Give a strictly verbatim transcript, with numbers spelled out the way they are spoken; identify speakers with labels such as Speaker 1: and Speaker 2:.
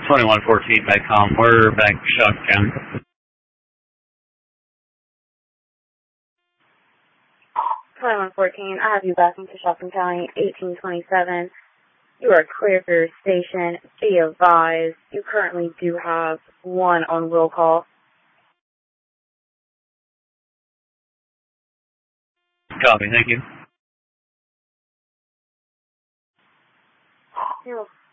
Speaker 1: twenty-one fourteen by com. We're back to Shock County.
Speaker 2: twenty-one fourteen, I have you back into Shopping County, eighteen twenty-seven. You are clear for your station. Be advised, you currently do have one on will call.
Speaker 1: Copy, thank you.
Speaker 2: You're